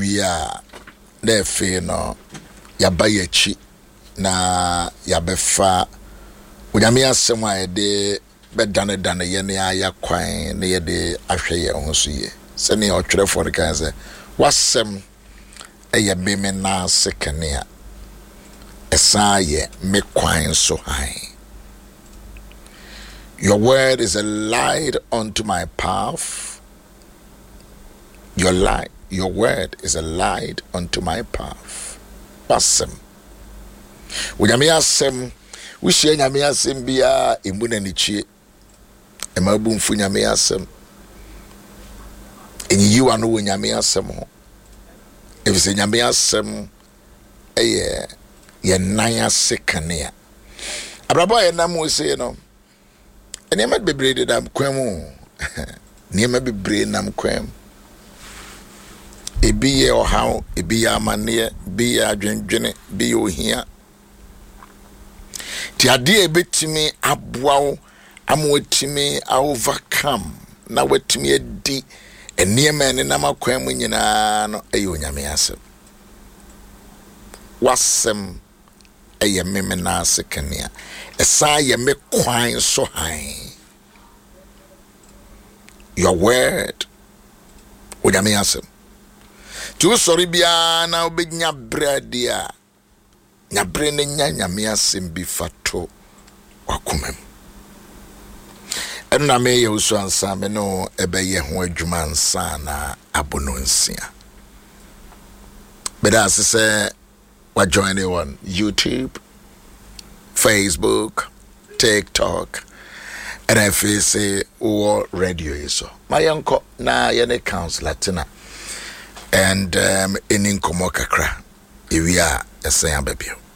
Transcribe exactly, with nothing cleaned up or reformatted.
bia na fe no yaba yachi na yabefa onyame asem a yede bedane dane ye ne aya kwan ne yede ahwe ye ho so ye se ne otwerefo de kan se wasem eye meme na sekania esa ye me kwan so han. Your word is a light unto my path. Your light, your word is a light unto my path. Wasem. Unyame asem, wishye nyame asem bia emuna nichie. Emabu mfu nyame asem. Enyi yiwa no wo nyame asem ho. Efise nyame asem eye ye nan sekania. Abrabo ye nam wo se no. Enema bebre de dam kwam. Niema bebre nam kwam. Ebi ye ohaw, ebi ye amane, ebi ye adwendwene, ebi ye ohia. Ti ade ebetimi aboawo amwetimi overcome na wetimi edi eniema ne nam kwam nyina no eye onyame asem. Wasem eye meme na sekania. Esa ye me kwan so han. Your word onyame asem. Tu sorry bia na obenya bradia. Nya bre ne nya nyame asem bi fato wakomam. Enna me ye uso ansa me no ebeye ho adwuma ansa na abono nsia. Beda se wa join on YouTube, Facebook, TikTok, and F S A or radio iso. My uncle na yene council Latina. And um in Inkomo kakra. Iwi a esan baby.